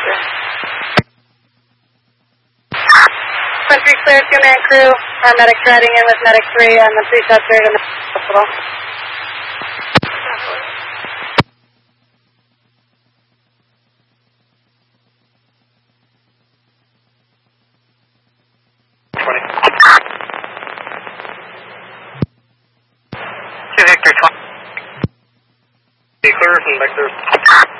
Victor. 3 clear, 2-man crew. Paramedics riding in with medic 3 and the 3 shots here to the hospital. Victor 20. Be clear from Victor.